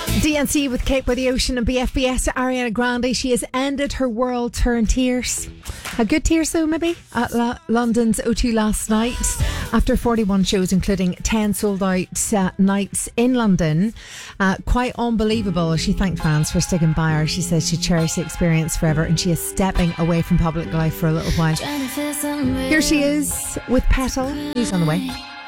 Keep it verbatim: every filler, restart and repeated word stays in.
D N C with Cape by the Ocean and B F B S. Ariana Grande, she has ended her world tour in tears. A good tears though, maybe, at La- London's O two last night. After forty-one shows, including ten sold out uh, nights in London. Uh, quite unbelievable. She thanked fans for sticking by her. She says she cherished the experience forever and she is stepping away from public life for a little while. Here she is with Petal. He's on the way.